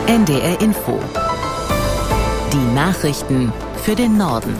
NDR Info. Die Nachrichten für den Norden.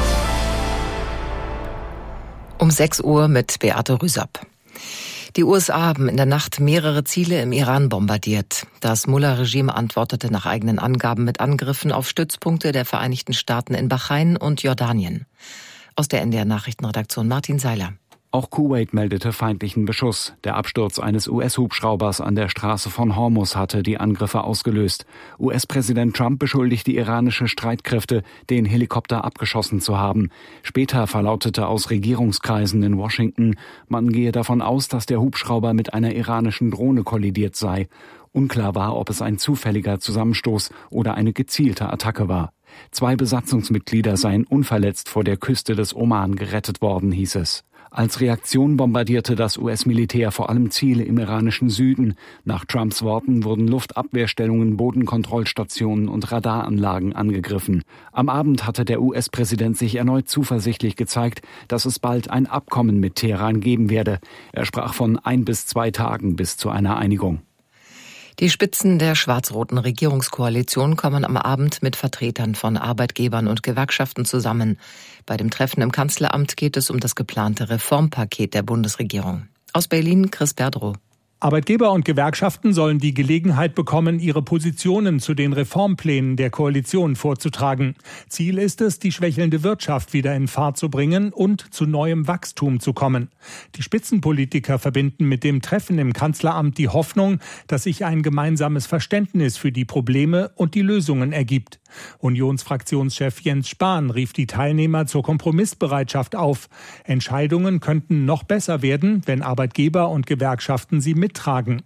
Um 6 Uhr mit Beate Rüsapp. Die USA haben in der Nacht mehrere Ziele im Iran bombardiert. Das Mullah-Regime antwortete nach eigenen Angaben mit Angriffen auf Stützpunkte der Vereinigten Staaten in Bahrain und Jordanien. Aus der NDR-Nachrichtenredaktion Martin Seiler. Auch Kuwait meldete feindlichen Beschuss. Der Absturz eines US-Hubschraubers an der Straße von Hormuz hatte die Angriffe ausgelöst. US-Präsident Trump beschuldigt die iranische Streitkräfte, den Helikopter abgeschossen zu haben. Später verlautete aus Regierungskreisen in Washington, man gehe davon aus, dass der Hubschrauber mit einer iranischen Drohne kollidiert sei. Unklar war, ob es ein zufälliger Zusammenstoß oder eine gezielte Attacke war. 2 Besatzungsmitglieder seien unverletzt vor der Küste des Oman gerettet worden, hieß es. Als Reaktion bombardierte das US-Militär vor allem Ziele im iranischen Süden. Nach Trumps Worten wurden Luftabwehrstellungen, Bodenkontrollstationen und Radaranlagen angegriffen. Am Abend hatte der US-Präsident sich erneut zuversichtlich gezeigt, dass es bald ein Abkommen mit Teheran geben werde. Er sprach von 1 bis 2 Tagen bis zu einer Einigung. Die Spitzen der schwarz-roten Regierungskoalition kommen am Abend mit Vertretern von Arbeitgebern und Gewerkschaften zusammen. Bei dem Treffen im Kanzleramt geht es um das geplante Reformpaket der Bundesregierung. Aus Berlin, Chris Berdrow. Arbeitgeber und Gewerkschaften sollen die Gelegenheit bekommen, ihre Positionen zu den Reformplänen der Koalition vorzutragen. Ziel ist es, die schwächelnde Wirtschaft wieder in Fahrt zu bringen und zu neuem Wachstum zu kommen. Die Spitzenpolitiker verbinden mit dem Treffen im Kanzleramt die Hoffnung, dass sich ein gemeinsames Verständnis für die Probleme und die Lösungen ergibt. Unionsfraktionschef Jens Spahn rief die Teilnehmer zur Kompromissbereitschaft auf. Entscheidungen könnten noch besser werden, wenn Arbeitgeber und Gewerkschaften sie mittragen.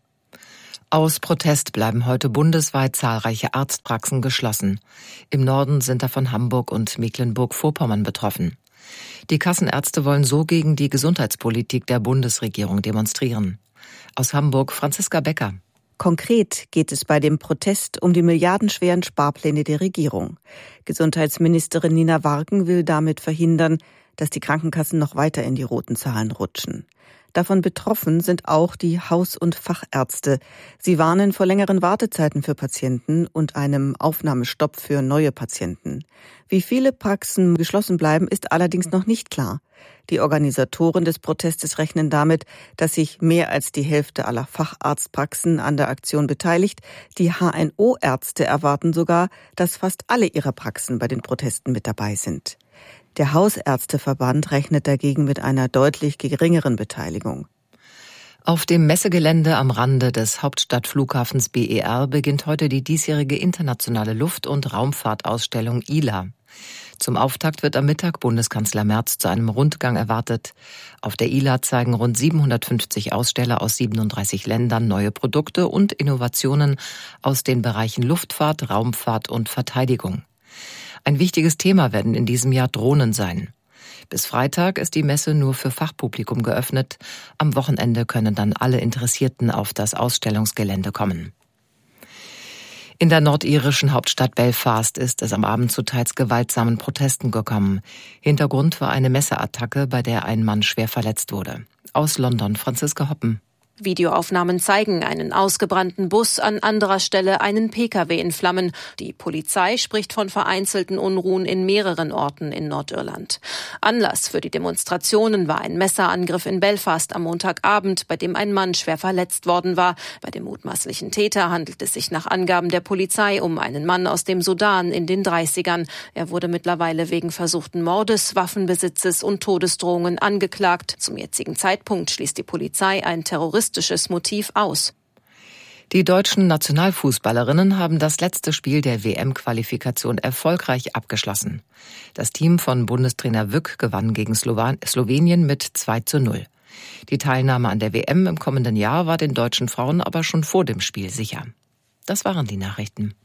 Aus Protest bleiben heute bundesweit zahlreiche Arztpraxen geschlossen. Im Norden sind davon Hamburg und Mecklenburg-Vorpommern betroffen. Die Kassenärzte wollen so gegen die Gesundheitspolitik der Bundesregierung demonstrieren. Aus Hamburg Franziska Becker. Konkret geht es bei dem Protest um die milliardenschweren Sparpläne der Regierung. Gesundheitsministerin Nina Warken will damit verhindern, dass die Krankenkassen noch weiter in die roten Zahlen rutschen. Davon betroffen sind auch die Haus- und Fachärzte. Sie warnen vor längeren Wartezeiten für Patienten und einem Aufnahmestopp für neue Patienten. Wie viele Praxen geschlossen bleiben, ist allerdings noch nicht klar. Die Organisatoren des Protestes rechnen damit, dass sich mehr als die Hälfte aller Facharztpraxen an der Aktion beteiligt. Die HNO-Ärzte erwarten sogar, dass fast alle ihrer Praxen bei den Protesten mit dabei sind. Der Hausärzteverband rechnet dagegen mit einer deutlich geringeren Beteiligung. Auf dem Messegelände am Rande des Hauptstadtflughafens BER beginnt heute die diesjährige internationale Luft- und Raumfahrtausstellung ILA. Zum Auftakt wird am Mittag Bundeskanzler Merz zu einem Rundgang erwartet. Auf der ILA zeigen rund 750 Aussteller aus 37 Ländern neue Produkte und Innovationen aus den Bereichen Luftfahrt, Raumfahrt und Verteidigung. Ein wichtiges Thema werden in diesem Jahr Drohnen sein. Bis Freitag ist die Messe nur für Fachpublikum geöffnet. Am Wochenende können dann alle Interessierten auf das Ausstellungsgelände kommen. In der nordirischen Hauptstadt Belfast ist es am Abend zu teils gewaltsamen Protesten gekommen. Hintergrund war eine Messeattacke, bei der ein Mann schwer verletzt wurde. Aus London Franziska Hoppen. Videoaufnahmen zeigen einen ausgebrannten Bus, an anderer Stelle einen Pkw in Flammen. Die Polizei spricht von vereinzelten Unruhen in mehreren Orten in Nordirland. Anlass für die Demonstrationen war ein Messerangriff in Belfast am Montagabend, bei dem ein Mann schwer verletzt worden war. Bei dem mutmaßlichen Täter handelt es sich nach Angaben der Polizei um einen Mann aus dem Sudan in den 30ern. Er wurde mittlerweile wegen versuchten Mordes, Waffenbesitzes und Todesdrohungen angeklagt. Zum jetzigen Zeitpunkt schließt die Polizei ein terroristisches Motiv aus. Die deutschen Nationalfußballerinnen haben das letzte Spiel der WM-Qualifikation erfolgreich abgeschlossen. Das Team von Bundestrainer Wück gewann gegen Slowenien mit 2:0. Die Teilnahme an der WM im kommenden Jahr war den deutschen Frauen aber schon vor dem Spiel sicher. Das waren die Nachrichten.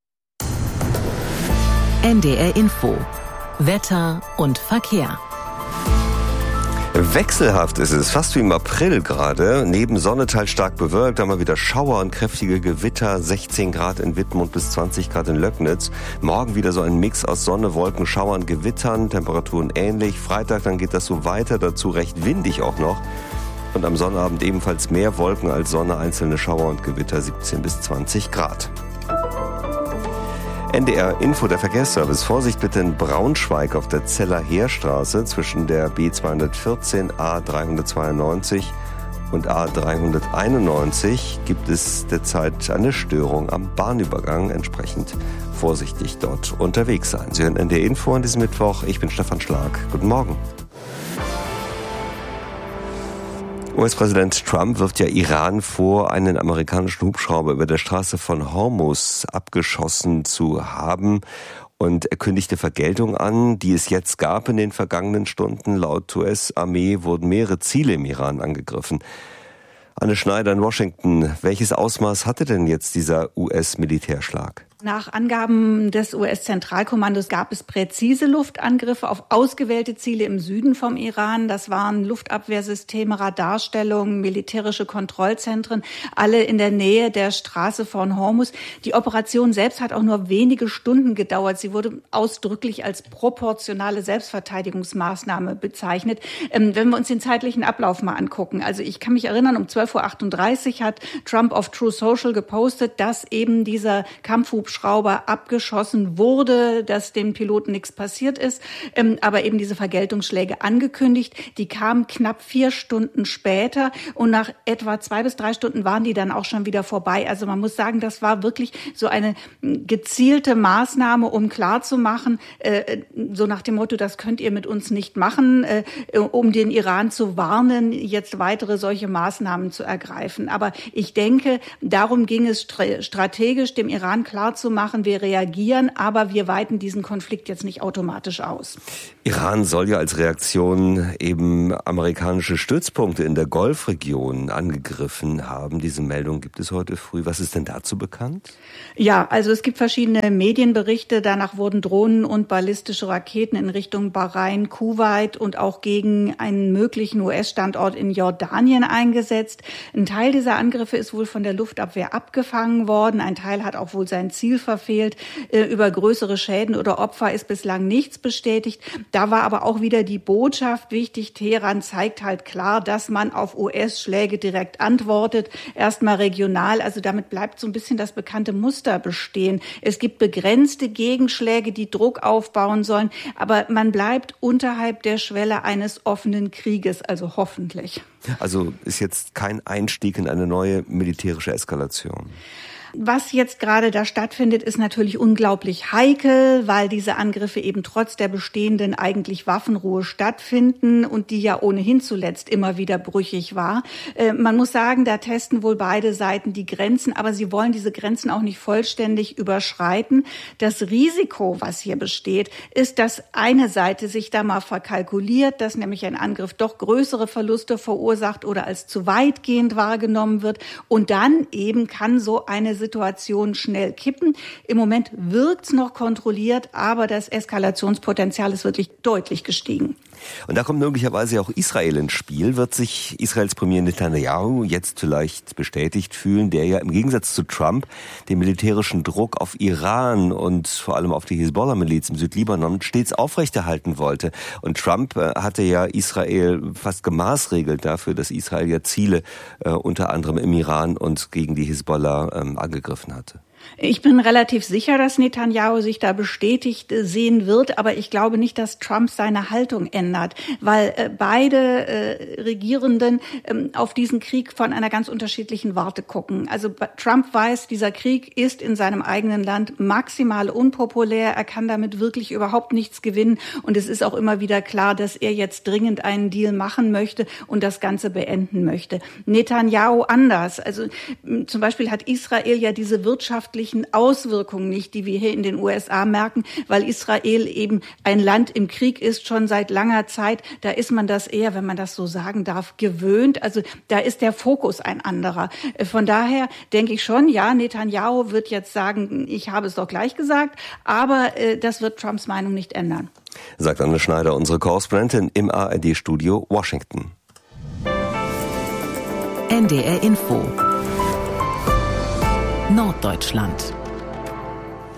NDR Info. Wetter und Verkehr. Wechselhaft ist es, fast wie im April gerade. Neben Sonne teils stark bewölkt, haben wir wieder Schauer und kräftige Gewitter. 16 Grad in Wittmund bis 20 Grad in Löcknitz. Morgen wieder so ein Mix aus Sonne, Wolken, Schauern, Gewittern. Temperaturen ähnlich. Freitag, dann geht das so weiter. Dazu recht windig auch noch. Und am Sonnabend ebenfalls mehr Wolken als Sonne, einzelne Schauer und Gewitter, 17 bis 20 Grad. NDR Info, der Verkehrsservice. Vorsicht bitte in Braunschweig auf der Zeller Heerstraße zwischen der B214 A392 und A391 gibt es derzeit eine Störung am Bahnübergang. Entsprechend vorsichtig dort unterwegs sein. Sie hören NDR Info an diesem Mittwoch. Ich bin Stefan Schlag. Guten Morgen. US-Präsident Trump wirft ja Iran vor, einen amerikanischen Hubschrauber über der Straße von Hormuz abgeschossen zu haben. Und er kündigte Vergeltung an, die es jetzt gab in den vergangenen Stunden. Laut US-Armee wurden mehrere Ziele im Iran angegriffen. Anne Schneider in Washington. Welches Ausmaß hatte denn jetzt dieser US-Militärschlag? Nach Angaben des US-Zentralkommandos gab es präzise Luftangriffe auf ausgewählte Ziele im Süden vom Iran. Das waren Luftabwehrsysteme, Radarstellungen, militärische Kontrollzentren, alle in der Nähe der Straße von Hormuz. Die Operation selbst hat auch nur wenige Stunden gedauert. Sie wurde ausdrücklich als proportionale Selbstverteidigungsmaßnahme bezeichnet. Wenn wir uns den zeitlichen Ablauf mal angucken. Also ich kann mich erinnern, um 12:38 Uhr hat Trump auf True Social gepostet, dass eben dieser Kampfhubschrauber abgeschossen wurde, dass dem Piloten nichts passiert ist, aber eben diese Vergeltungsschläge angekündigt. Die kamen knapp 4 Stunden später und nach etwa 2 bis 3 Stunden waren die dann auch schon wieder vorbei. Also man muss sagen, das war wirklich so eine gezielte Maßnahme, um klarzumachen, so nach dem Motto, das könnt ihr mit uns nicht machen, um den Iran zu warnen, jetzt weitere solche Maßnahmen zu ergreifen. Aber ich denke, darum ging es strategisch, dem Iran klarzumachen, wir reagieren, aber wir weiten diesen Konflikt jetzt nicht automatisch aus. Iran soll ja als Reaktion eben amerikanische Stützpunkte in der Golfregion angegriffen haben. Diese Meldung gibt es heute früh. Was ist denn dazu bekannt? Ja, also es gibt verschiedene Medienberichte. Danach wurden Drohnen und ballistische Raketen in Richtung Bahrain, Kuwait und auch gegen einen möglichen US-Standort in Jordanien eingesetzt. Ein Teil dieser Angriffe ist wohl von der Luftabwehr abgefangen worden. Ein Teil hat auch wohl sein Ziel verfehlt. Über größere Schäden oder Opfer ist bislang nichts bestätigt. Da war aber auch wieder die Botschaft wichtig. Teheran zeigt halt klar, dass man auf US-Schläge direkt antwortet. Erstmal regional. Also damit bleibt so ein bisschen das bekannte Muster bestehen. Es gibt begrenzte Gegenschläge, die Druck aufbauen sollen. Aber man bleibt unterhalb der Schwelle eines offenen Krieges. Also hoffentlich. Also ist jetzt kein Einstieg in eine neue militärische Eskalation. Was jetzt gerade da stattfindet, ist natürlich unglaublich heikel, weil diese Angriffe eben trotz der bestehenden eigentlich Waffenruhe stattfinden und die ja ohnehin zuletzt immer wieder brüchig war. Man muss sagen, da testen wohl beide Seiten die Grenzen, aber sie wollen diese Grenzen auch nicht vollständig überschreiten. Das Risiko, was hier besteht, ist, dass eine Seite sich da mal verkalkuliert, dass nämlich ein Angriff doch größere Verluste verursacht oder als zu weitgehend wahrgenommen wird. Und dann eben kann so eine Situation schnell kippen. Im Moment wirkt's noch kontrolliert, aber das Eskalationspotenzial ist wirklich deutlich gestiegen. Und da kommt möglicherweise auch Israel ins Spiel. Wird sich Israels Premier Netanyahu jetzt vielleicht bestätigt fühlen, der ja im Gegensatz zu Trump den militärischen Druck auf Iran und vor allem auf die Hisbollah-Miliz im Südlibanon stets aufrechterhalten wollte. Und Trump hatte ja Israel fast gemaßregelt dafür, dass Israel ja Ziele unter anderem im Iran und gegen die Hisbollah angegriffen hatte. Ich bin relativ sicher, dass Netanyahu sich da bestätigt sehen wird, aber ich glaube nicht, dass Trump seine Haltung ändert, weil beide Regierenden auf diesen Krieg von einer ganz unterschiedlichen Warte gucken. Also Trump weiß, dieser Krieg ist in seinem eigenen Land maximal unpopulär, er kann damit wirklich überhaupt nichts gewinnen und es ist auch immer wieder klar, dass er jetzt dringend einen Deal machen möchte und das Ganze beenden möchte. Netanyahu anders. Also zum Beispiel hat Israel ja diese wirtschaftlichen Auswirkungen nicht, die wir hier in den USA merken, weil Israel eben ein Land im Krieg ist, schon seit langer Zeit. Da ist man das eher, wenn man das so sagen darf, gewöhnt. Also da ist der Fokus ein anderer. Von daher denke ich schon, ja, Netanyahu wird jetzt sagen, ich habe es doch gleich gesagt, aber das wird Trumps Meinung nicht ändern. Sagt Anne Schneider, unsere Korrespondentin im ARD-Studio Washington. NDR Info Norddeutschland.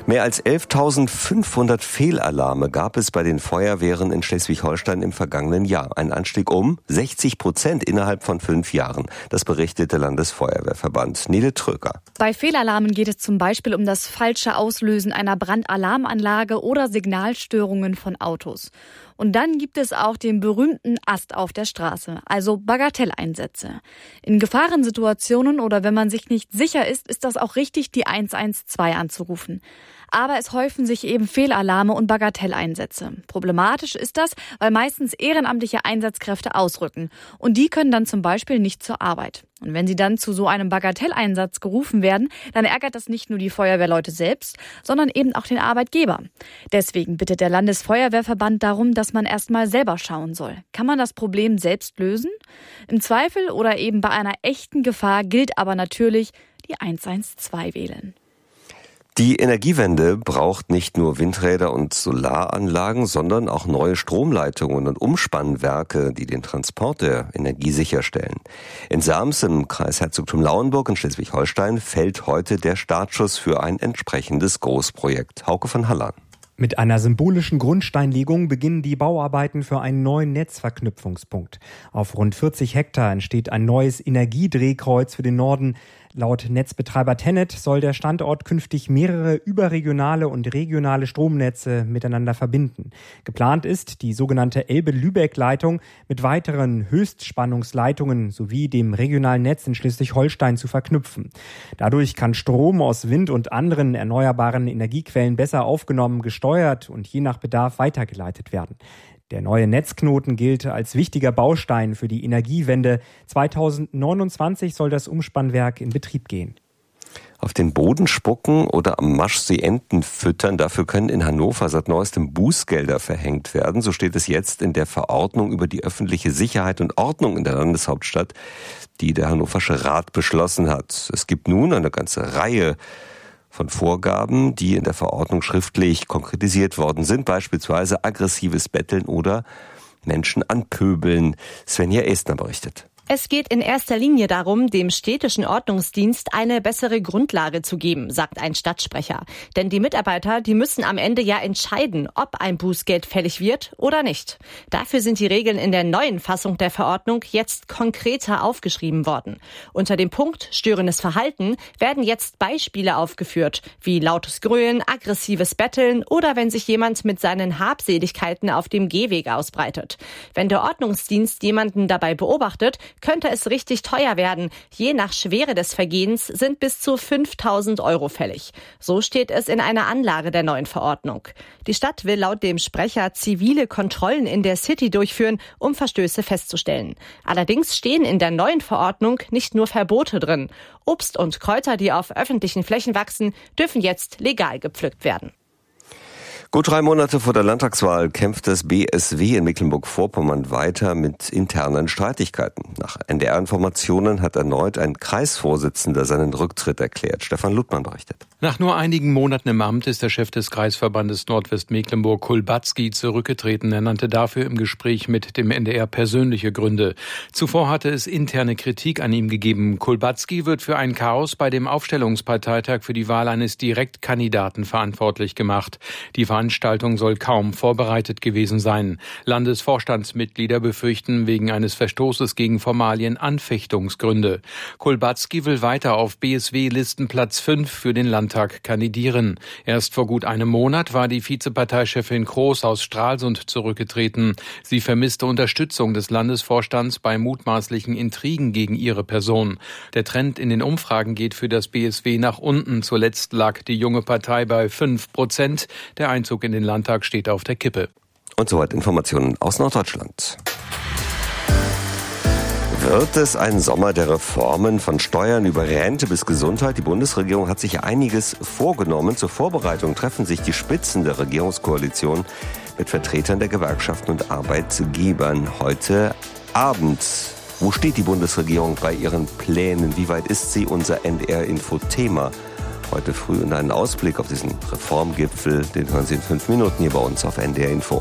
Mehr als 11.500 Fehlalarme gab es bei den Feuerwehren in Schleswig-Holstein im vergangenen Jahr. Ein Anstieg um 60% innerhalb von 5 Jahren. Das berichtet der Landesfeuerwehrverband. Nele Tröger. Bei Fehlalarmen geht es zum Beispiel um das falsche Auslösen einer Brandalarmanlage oder Signalstörungen von Autos. Und dann gibt es auch den berühmten Ast auf der Straße, also Bagatelleinsätze. In Gefahrensituationen oder wenn man sich nicht sicher ist, ist das auch richtig, die 112 anzurufen. Aber es häufen sich eben Fehlalarme und Bagatelleinsätze. Problematisch ist das, weil meistens ehrenamtliche Einsatzkräfte ausrücken. Und die können dann zum Beispiel nicht zur Arbeit. Und wenn sie dann zu so einem Bagatelleinsatz gerufen werden, dann ärgert das nicht nur die Feuerwehrleute selbst, sondern eben auch den Arbeitgeber. Deswegen bittet der Landesfeuerwehrverband darum, dass man erst mal selber schauen soll. Kann man das Problem selbst lösen? Im Zweifel oder eben bei einer echten Gefahr gilt aber natürlich die 112 wählen. Die Energiewende braucht nicht nur Windräder und Solaranlagen, sondern auch neue Stromleitungen und Umspannwerke, die den Transport der Energie sicherstellen. In Sams im Kreis Herzogtum Lauenburg in Schleswig-Holstein fällt heute der Startschuss für ein entsprechendes Großprojekt. Hauke von Hallan. Mit einer symbolischen Grundsteinlegung beginnen die Bauarbeiten für einen neuen Netzverknüpfungspunkt. Auf rund 40 Hektar entsteht ein neues Energiedrehkreuz für den Norden. Laut Netzbetreiber TenneT soll der Standort künftig mehrere überregionale und regionale Stromnetze miteinander verbinden. Geplant ist, die sogenannte Elbe-Lübeck-Leitung mit weiteren Höchstspannungsleitungen sowie dem regionalen Netz in Schleswig-Holstein zu verknüpfen. Dadurch kann Strom aus Wind und anderen erneuerbaren Energiequellen besser aufgenommen, gesteuert und je nach Bedarf weitergeleitet werden. Der neue Netzknoten gilt als wichtiger Baustein für die Energiewende. 2029 soll das Umspannwerk in Betrieb gehen. Auf den Boden spucken oder am Maschsee Enten füttern, dafür können in Hannover seit neuestem Bußgelder verhängt werden. So steht es jetzt in der Verordnung über die öffentliche Sicherheit und Ordnung in der Landeshauptstadt, die der Hannoversche Rat beschlossen hat. Es gibt nun eine ganze Reihe von Vorgaben, die in der Verordnung schriftlich konkretisiert worden sind, beispielsweise aggressives Betteln oder Menschen anpöbeln. Svenja Estner berichtet. Es geht in erster Linie darum, dem städtischen Ordnungsdienst eine bessere Grundlage zu geben, sagt ein Stadtsprecher. Denn die Mitarbeiter, die müssen am Ende ja entscheiden, ob ein Bußgeld fällig wird oder nicht. Dafür sind die Regeln in der neuen Fassung der Verordnung jetzt konkreter aufgeschrieben worden. Unter dem Punkt störendes Verhalten werden jetzt Beispiele aufgeführt, wie lautes Grölen, aggressives Betteln oder wenn sich jemand mit seinen Habseligkeiten auf dem Gehweg ausbreitet. Wenn der Ordnungsdienst jemanden dabei beobachtet, könnte es richtig teuer werden. Je nach Schwere des Vergehens sind bis zu 5.000 € fällig. So steht es in einer Anlage der neuen Verordnung. Die Stadt will laut dem Sprecher zivile Kontrollen in der City durchführen, um Verstöße festzustellen. Allerdings stehen in der neuen Verordnung nicht nur Verbote drin. Obst und Kräuter, die auf öffentlichen Flächen wachsen, dürfen jetzt legal gepflückt werden. Gut 3 Monate vor der Landtagswahl kämpft das BSW in Mecklenburg-Vorpommern weiter mit internen Streitigkeiten. Nach NDR-Informationen hat erneut ein Kreisvorsitzender seinen Rücktritt erklärt. Stefan Luttmann berichtet. Nach nur einigen Monaten im Amt ist der Chef des Kreisverbandes Nordwestmecklenburg, Kulbatzky, zurückgetreten. Er nannte dafür im Gespräch mit dem NDR persönliche Gründe. Zuvor hatte es interne Kritik an ihm gegeben. Kulbatzky wird für ein Chaos bei dem Aufstellungsparteitag für die Wahl eines Direktkandidaten verantwortlich gemacht. Die Veranstaltung soll kaum vorbereitet gewesen sein. Landesvorstandsmitglieder befürchten wegen eines Verstoßes gegen Formalien Anfechtungsgründe. Kulbatzky will weiter auf BSW-Listenplatz 5 für den Landtag kandidieren. Erst vor gut einem Monat war die Vizeparteichefin Kroos aus Stralsund zurückgetreten. Sie vermisste Unterstützung des Landesvorstands bei mutmaßlichen Intrigen gegen ihre Person. Der Trend in den Umfragen geht für das BSW nach unten. Zuletzt lag die junge Partei bei 5%. Der Einzug in den Landtag steht auf der Kippe. Und soweit Informationen aus Norddeutschland. Wird es ein Sommer der Reformen von Steuern über Rente bis Gesundheit? Die Bundesregierung hat sich einiges vorgenommen. Zur Vorbereitung treffen sich die Spitzen der Regierungskoalition mit Vertretern der Gewerkschaften und Arbeitgebern heute Abend. Wo steht die Bundesregierung bei ihren Plänen? Wie weit ist sie? Unser NDR-Info-Thema. Heute früh und einen Ausblick auf diesen Reformgipfel, den hören Sie in 5 Minuten hier bei uns auf NDR Info.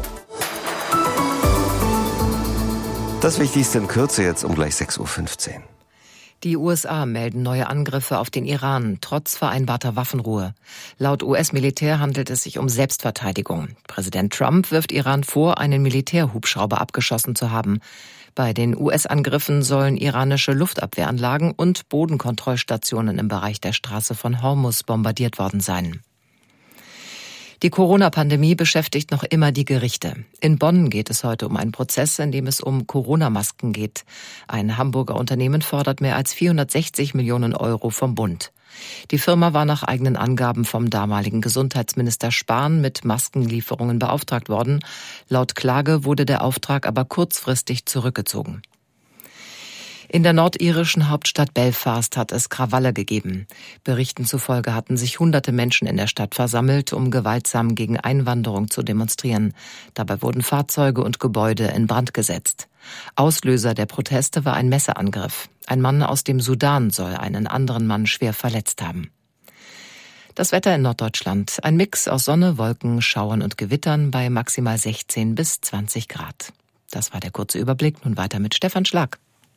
Das Wichtigste in Kürze jetzt um gleich 6.15 Uhr. Die USA melden neue Angriffe auf den Iran, trotz vereinbarter Waffenruhe. Laut US-Militär handelt es sich um Selbstverteidigung. Präsident Trump wirft Iran vor, einen Militärhubschrauber abgeschossen zu haben. Bei den US-Angriffen sollen iranische Luftabwehranlagen und Bodenkontrollstationen im Bereich der Straße von Hormuz bombardiert worden sein. Die Corona-Pandemie beschäftigt noch immer die Gerichte. In Bonn geht es heute um einen Prozess, in dem es um Corona-Masken geht. Ein Hamburger Unternehmen fordert mehr als 460 Millionen Euro vom Bund. Die Firma war nach eigenen Angaben vom damaligen Gesundheitsminister Spahn mit Maskenlieferungen beauftragt worden. Laut Klage wurde der Auftrag aber kurzfristig zurückgezogen. In der nordirischen Hauptstadt Belfast hat es Krawalle gegeben. Berichten zufolge hatten sich hunderte Menschen in der Stadt versammelt, um gewaltsam gegen Einwanderung zu demonstrieren. Dabei wurden Fahrzeuge und Gebäude in Brand gesetzt. Auslöser der Proteste war ein Messerangriff. Ein Mann aus dem Sudan soll einen anderen Mann schwer verletzt haben. Das Wetter in Norddeutschland. Ein Mix aus Sonne, Wolken, Schauern und Gewittern bei maximal 16 bis 20 Grad. Das war der kurze Überblick. Nun weiter mit Stefan Schlag.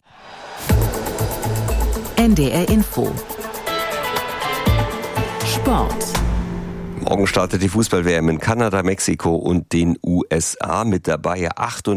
NDR Info. Sport. Morgen startet die Fußball-WM in Kanada, Mexiko und den USA. Mit dabei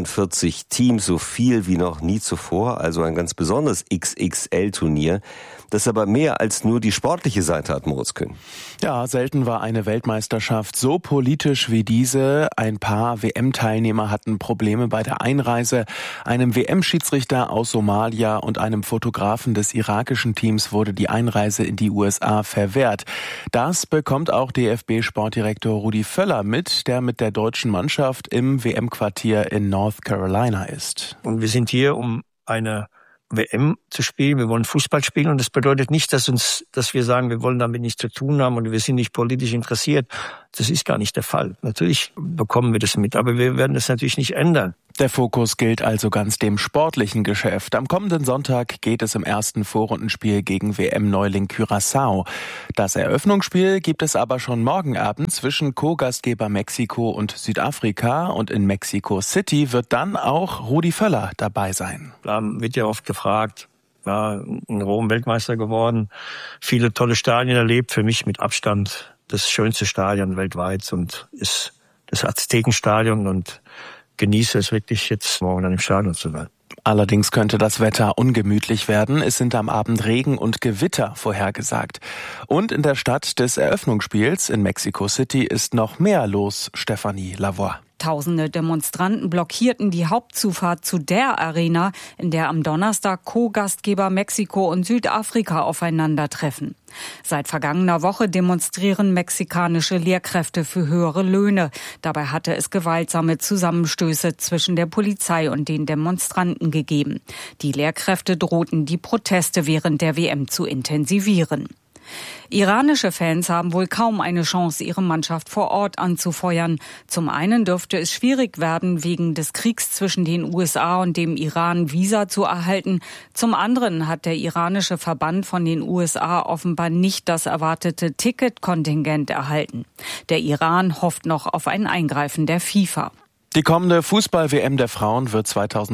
48 Teams, so viel wie noch nie zuvor. Also ein ganz besonderes XXL-Turnier, das aber mehr als nur die sportliche Seite hat, Moritz Kühn. Ja, selten war eine Weltmeisterschaft so politisch wie diese. Ein paar WM-Teilnehmer hatten Probleme bei der Einreise. Einem WM-Schiedsrichter aus Somalia und einem Fotografen des irakischen Teams wurde die Einreise in die USA verwehrt. Das bekommt auch DFB-Sportdirektor Rudi Völler mit, der mit der deutschen Mannschaft im WM-Quartier in North Carolina ist. Und wir sind hier, um eine WM zu spielen, wir wollen Fußball spielen und das bedeutet nicht, dass wir sagen, wir wollen damit nichts zu tun haben und wir sind nicht politisch interessiert. Das ist gar nicht der Fall. Natürlich bekommen wir das mit, aber wir werden das natürlich nicht ändern. Der Fokus gilt also ganz dem sportlichen Geschäft. Am kommenden Sonntag geht es im ersten Vorrundenspiel gegen WM-Neuling Curaçao. Das Eröffnungsspiel gibt es aber schon morgen Abend zwischen Co-Gastgeber Mexiko und Südafrika und in Mexico City wird dann auch Rudi Völler dabei sein. Da wird ja oft gefragt, war in Rom Weltmeister geworden, viele tolle Stadien erlebt, für mich mit Abstand das schönste Stadion weltweit und ist das Aztekenstadion und genieße es wirklich jetzt morgen dann im Stadion zu sein. Allerdings könnte das Wetter ungemütlich werden. Es sind am Abend Regen und Gewitter vorhergesagt. Und in der Stadt des Eröffnungsspiels in Mexico City ist noch mehr los, Stefanie Lavoie. Tausende Demonstranten blockierten die Hauptzufahrt zu der Arena, in der am Donnerstag Co-Gastgeber Mexiko und Südafrika aufeinandertreffen. Seit vergangener Woche demonstrieren mexikanische Lehrkräfte für höhere Löhne. Dabei hatte es gewaltsame Zusammenstöße zwischen der Polizei und den Demonstranten gegeben. Die Lehrkräfte drohten, die Proteste während der WM zu intensivieren. Iranische Fans haben wohl kaum eine Chance, ihre Mannschaft vor Ort anzufeuern. Zum einen dürfte es schwierig werden, wegen des Kriegs zwischen den USA und dem Iran Visa zu erhalten. Zum anderen hat der iranische Verband von den USA offenbar nicht das erwartete Ticketkontingent erhalten. Der Iran hofft noch auf ein Eingreifen der FIFA. Die kommende Fußball-WM der Frauen wird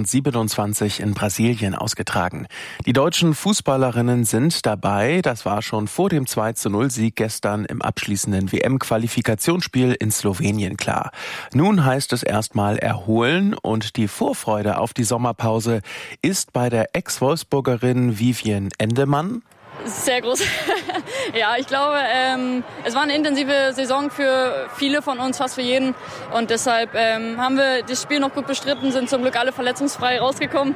2027 in Brasilien ausgetragen. Die deutschen Fußballerinnen sind dabei. Das war schon vor dem 2:0-Sieg gestern im abschließenden WM-Qualifikationsspiel in Slowenien klar. Nun heißt es erstmal erholen und die Vorfreude auf die Sommerpause ist bei der Ex-Wolfsburgerin Vivien Endemann. Sehr groß. Ja, ich glaube, es war eine intensive Saison für viele von uns, fast für jeden. Und deshalb haben wir das Spiel noch gut bestritten, sind zum Glück alle verletzungsfrei rausgekommen.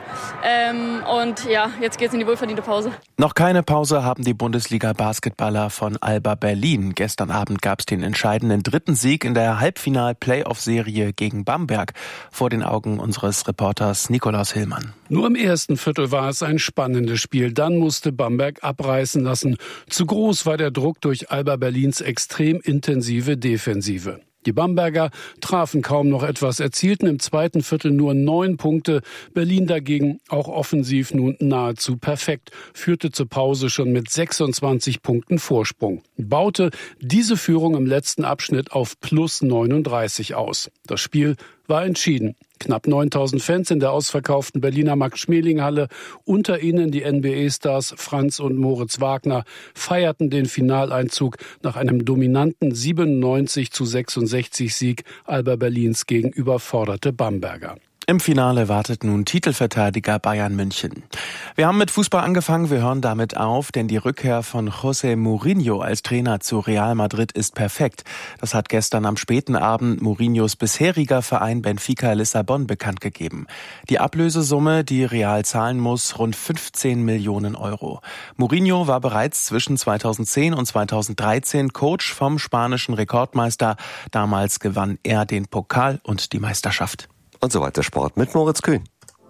Und ja, jetzt geht's in die wohlverdiente Pause. Noch keine Pause haben die Bundesliga-Basketballer von Alba Berlin. Gestern Abend gab es den entscheidenden dritten Sieg in der Halbfinal-Playoff-Serie gegen Bamberg vor den Augen unseres Reporters Nikolaus Hillmann. Nur im ersten Viertel war es ein spannendes Spiel. Dann musste Bamberg abreißen lassen. Zu groß war der Druck durch Alba Berlins extrem intensive Defensive. Die Bamberger trafen kaum noch etwas, erzielten im zweiten Viertel nur 9 Punkte. Berlin dagegen auch offensiv nun nahezu perfekt, führte zur Pause schon mit 26 Punkten Vorsprung, baute diese Führung im letzten Abschnitt auf plus 39 aus. Das Spiel war entschieden. Knapp 9.000 Fans in der ausverkauften Berliner Max-Schmeling-Halle, unter ihnen die NBA-Stars Franz und Moritz Wagner, feierten den Finaleinzug nach einem dominanten 97-66-Sieg Alba Berlins gegen überforderte Bamberger. Im Finale wartet nun Titelverteidiger Bayern München. Wir haben mit Fußball angefangen, wir hören damit auf, denn die Rückkehr von José Mourinho als Trainer zu Real Madrid ist perfekt. Das hat gestern am späten Abend Mourinhos bisheriger Verein Benfica Lissabon bekannt gegeben. Die Ablösesumme, die Real zahlen muss, rund 15 Millionen Euro. Mourinho war bereits zwischen 2010 und 2013 Coach vom spanischen Rekordmeister. Damals gewann er den Pokal und die Meisterschaft. Und so weiter Sport mit Moritz Kühn.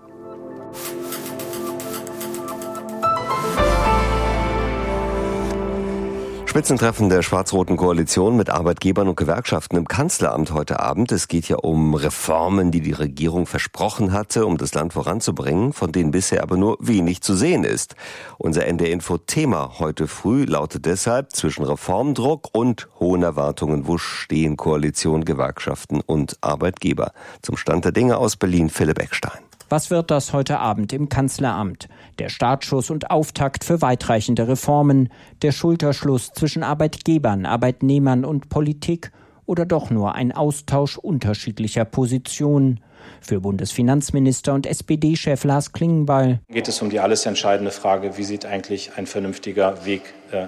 Spitzentreffen der schwarz-roten Koalition mit Arbeitgebern und Gewerkschaften im Kanzleramt heute Abend. Es geht ja um Reformen, die die Regierung versprochen hatte, um das Land voranzubringen, von denen bisher aber nur wenig zu sehen ist. Unser NDR-Info-Thema heute früh lautet deshalb: zwischen Reformdruck und hohen Erwartungen, wo stehen Koalition, Gewerkschaften und Arbeitgeber? Zum Stand der Dinge aus Berlin, Philipp Eckstein. Was wird das heute Abend im Kanzleramt? Der Startschuss und Auftakt für weitreichende Reformen, der Schulterschluss zwischen Arbeitgebern, Arbeitnehmern und Politik oder doch nur ein Austausch unterschiedlicher Positionen? Für Bundesfinanzminister und SPD-Chef Lars Klingbeil geht es um die alles entscheidende Frage, wie sieht eigentlich ein vernünftiger Weg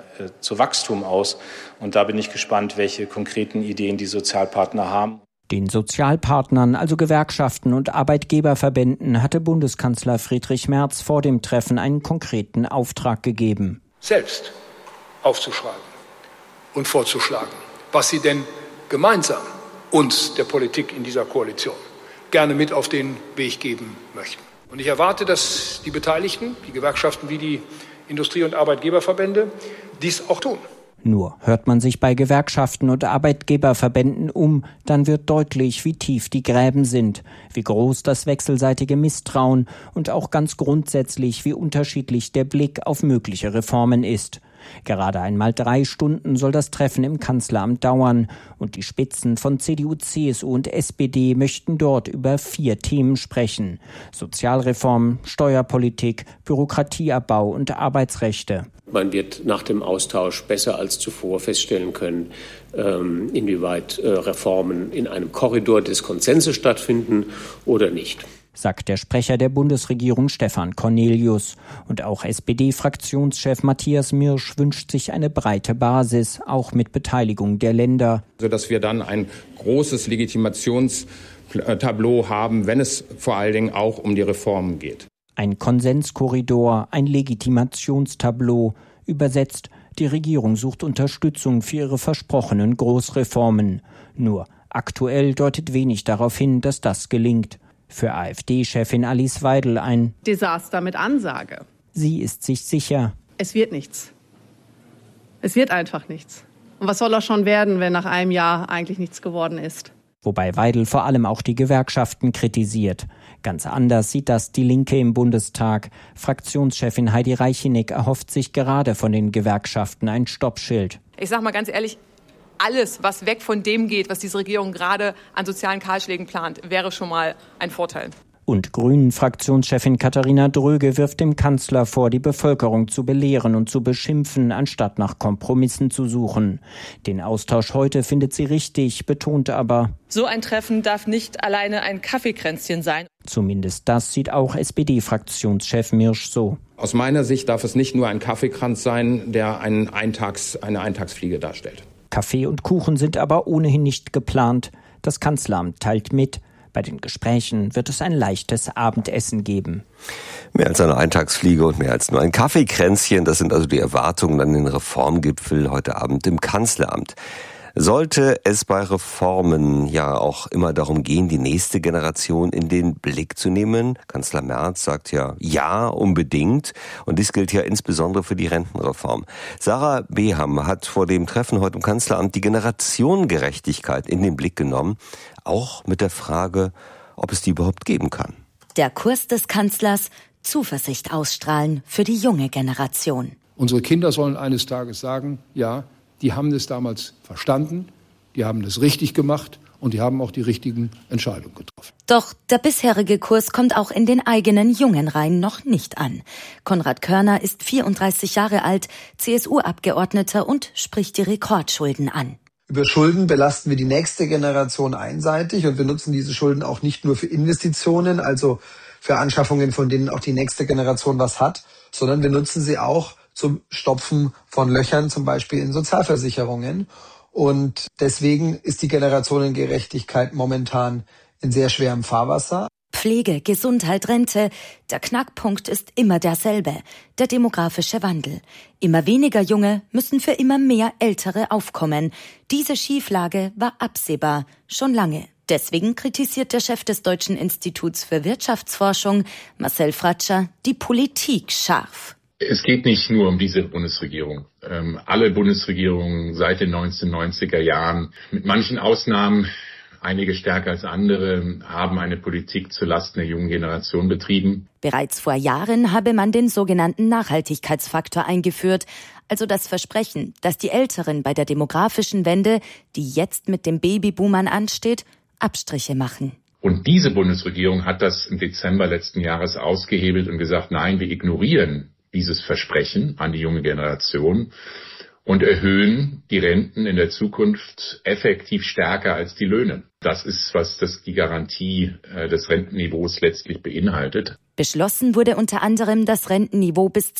zu Wachstum aus? Und da bin ich gespannt, welche konkreten Ideen die Sozialpartner haben. Den Sozialpartnern, also Gewerkschaften und Arbeitgeberverbänden, hatte Bundeskanzler Friedrich Merz vor dem Treffen einen konkreten Auftrag gegeben. Selbst aufzuschreiben und vorzuschlagen, was sie denn gemeinsam uns, der Politik in dieser Koalition, gerne mit auf den Weg geben möchten. Und ich erwarte, dass die Beteiligten, die Gewerkschaften wie die Industrie- und Arbeitgeberverbände, dies auch tun. Nur hört man sich bei Gewerkschaften und Arbeitgeberverbänden um, dann wird deutlich, wie tief die Gräben sind, wie groß das wechselseitige Misstrauen und auch ganz grundsätzlich, wie unterschiedlich der Blick auf mögliche Reformen ist. Gerade einmal 3 Stunden soll das Treffen im Kanzleramt dauern und die Spitzen von CDU, CSU und SPD möchten dort über 4 Themen sprechen: Sozialreform, Steuerpolitik, Bürokratieabbau und Arbeitsrechte. Man wird nach dem Austausch besser als zuvor feststellen können, inwieweit Reformen in einem Korridor des Konsenses stattfinden oder nicht, sagt der Sprecher der Bundesregierung Stefan Cornelius. Und auch SPD-Fraktionschef Matthias Mirsch wünscht sich eine breite Basis, auch mit Beteiligung der Länder. Sodass wir dann ein großes Legitimationstableau haben, wenn es vor allen Dingen auch um die Reformen geht. Ein Konsenskorridor, ein Legitimationstableau. Übersetzt, die Regierung sucht Unterstützung für ihre versprochenen Großreformen. Nur aktuell deutet wenig darauf hin, dass das gelingt. Für AfD-Chefin Alice Weidel ein Desaster mit Ansage. Sie ist sich sicher. Es wird nichts. Es wird einfach nichts. Und was soll auch schon werden, wenn nach einem Jahr eigentlich nichts geworden ist? Wobei Weidel vor allem auch die Gewerkschaften kritisiert. Ganz anders sieht das die Linke im Bundestag. Fraktionschefin Heidi Reicheneck erhofft sich gerade von den Gewerkschaften ein Stoppschild. Ich sage mal ganz ehrlich, alles, was weg von dem geht, was diese Regierung gerade an sozialen Kahlschlägen plant, wäre schon mal ein Vorteil. Und Grünen-Fraktionschefin Katharina Dröge wirft dem Kanzler vor, die Bevölkerung zu belehren und zu beschimpfen, anstatt nach Kompromissen zu suchen. Den Austausch heute findet sie richtig, betont aber: So ein Treffen darf nicht alleine ein Kaffeekränzchen sein. Zumindest das sieht auch SPD-Fraktionschef Mirsch so. Aus meiner Sicht darf es nicht nur ein Kaffeekranz sein, der eine Eintagsfliege darstellt. Kaffee und Kuchen sind aber ohnehin nicht geplant. Das Kanzleramt teilt mit: Bei den Gesprächen wird es ein leichtes Abendessen geben. Mehr als eine Eintagsfliege und mehr als nur ein Kaffeekränzchen, das sind also die Erwartungen an den Reformgipfel heute Abend im Kanzleramt. Sollte es bei Reformen ja auch immer darum gehen, die nächste Generation in den Blick zu nehmen? Kanzler Merz sagt ja, unbedingt. Und dies gilt ja insbesondere für die Rentenreform. Sarah Beham hat vor dem Treffen heute im Kanzleramt die Generationengerechtigkeit in den Blick genommen. Auch mit der Frage, ob es die überhaupt geben kann. Der Kurs des Kanzlers: Zuversicht ausstrahlen für die junge Generation. Unsere Kinder sollen eines Tages sagen, ja, die haben das damals verstanden, die haben das richtig gemacht und die haben auch die richtigen Entscheidungen getroffen. Doch der bisherige Kurs kommt auch in den eigenen jungen Reihen noch nicht an. Konrad Körner ist 34 Jahre alt, CSU-Abgeordneter und spricht die Rekordschulden an. Über Schulden belasten wir die nächste Generation einseitig und wir nutzen diese Schulden auch nicht nur für Investitionen, also für Anschaffungen, von denen auch die nächste Generation was hat, sondern wir nutzen sie auch zum Stopfen von Löchern, zum Beispiel in Sozialversicherungen. Und deswegen ist die Generationengerechtigkeit momentan in sehr schwerem Fahrwasser. Pflege, Gesundheit, Rente. Der Knackpunkt ist immer derselbe, der demografische Wandel. Immer weniger Junge müssen für immer mehr Ältere aufkommen. Diese Schieflage war absehbar, schon lange. Deswegen kritisiert der Chef des Deutschen Instituts für Wirtschaftsforschung, Marcel Fratscher, die Politik scharf. Es geht nicht nur um diese Bundesregierung. Alle Bundesregierungen seit den 1990er Jahren, mit manchen Ausnahmen, einige stärker als andere, haben eine Politik zulasten der jungen Generation betrieben. Bereits vor Jahren habe man den sogenannten Nachhaltigkeitsfaktor eingeführt, also das Versprechen, dass die Älteren bei der demografischen Wende, die jetzt mit den Babyboomern ansteht, Abstriche machen. Und diese Bundesregierung hat das im Dezember letzten Jahres ausgehebelt und gesagt, nein, wir ignorieren dieses Versprechen an die junge Generation und erhöhen die Renten in der Zukunft effektiv stärker als die Löhne. Das ist, was die Garantie des Rentenniveaus letztlich beinhaltet. Beschlossen wurde unter anderem, das Rentenniveau bis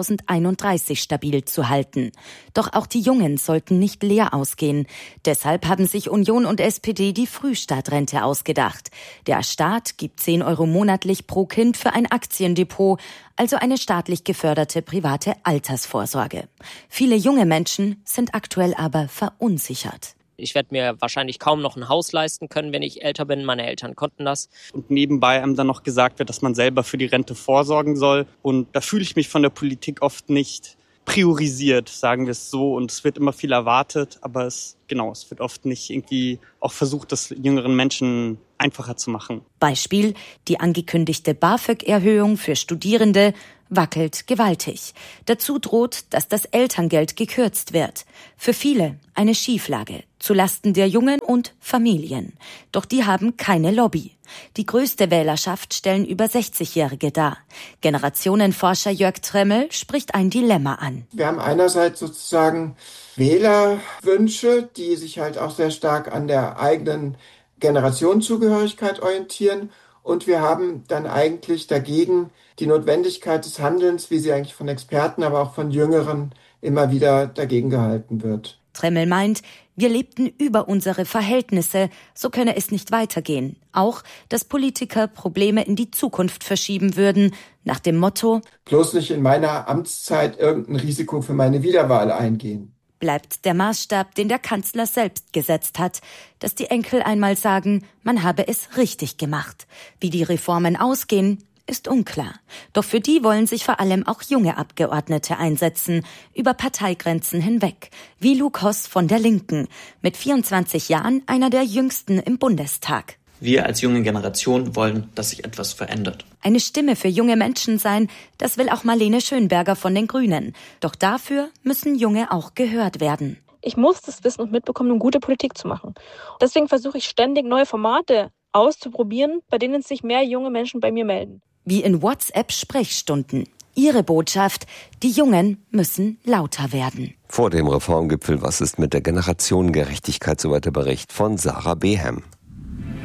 2031 stabil zu halten. Doch auch die Jungen sollten nicht leer ausgehen. Deshalb haben sich Union und SPD die Frühstartrente ausgedacht. Der Staat gibt 10 € monatlich pro Kind für ein Aktiendepot, also eine staatlich geförderte private Altersvorsorge. Viele junge Menschen sind aktuell aber verunsichert. Ich werde mir wahrscheinlich kaum noch ein Haus leisten können, wenn ich älter bin. Meine Eltern konnten das. Und nebenbei einem dann noch gesagt wird, dass man selber für die Rente vorsorgen soll. Und da fühle ich mich von der Politik oft nicht priorisiert, sagen wir es so. Und es wird immer viel erwartet, aber es wird oft nicht irgendwie auch versucht, das jüngeren Menschen einfacher zu machen. Beispiel: Die angekündigte BAföG-Erhöhung für Studierende wackelt gewaltig. Dazu droht, dass das Elterngeld gekürzt wird. Für viele eine Schieflage, zulasten der Jungen und Familien. Doch die haben keine Lobby. Die größte Wählerschaft stellen über 60-Jährige dar. Generationenforscher Jörg Tremmel spricht ein Dilemma an. Wir haben einerseits sozusagen Wählerwünsche, die sich halt auch sehr stark an der eigenen Generationenzugehörigkeit orientieren. Und wir haben dann eigentlich dagegen die Notwendigkeit des Handelns, wie sie eigentlich von Experten, aber auch von Jüngeren immer wieder dagegen gehalten wird. Tremmel meint, wir lebten über unsere Verhältnisse, so könne es nicht weitergehen. Auch, dass Politiker Probleme in die Zukunft verschieben würden, nach dem Motto: bloß nicht in meiner Amtszeit irgendein Risiko für meine Wiederwahl eingehen. Bleibt der Maßstab, den der Kanzler selbst gesetzt hat, dass die Enkel einmal sagen, man habe es richtig gemacht. Wie die Reformen ausgehen, ist unklar. Doch für die wollen sich vor allem auch junge Abgeordnete einsetzen, über Parteigrenzen hinweg, wie Luke Hoss von der Linken, mit 24 Jahren einer der jüngsten im Bundestag. Wir als junge Generation wollen, dass sich etwas verändert. Eine Stimme für junge Menschen sein, das will auch Marlene Schönberger von den Grünen. Doch dafür müssen Junge auch gehört werden. Ich muss das wissen und mitbekommen, um gute Politik zu machen. Deswegen versuche ich ständig neue Formate auszuprobieren, bei denen sich mehr junge Menschen bei mir melden. Wie in WhatsApp-Sprechstunden. Ihre Botschaft: Die Jungen müssen lauter werden. Vor dem Reformgipfel, was ist mit der Generationengerechtigkeit, so weiter Bericht von Sarah Behem.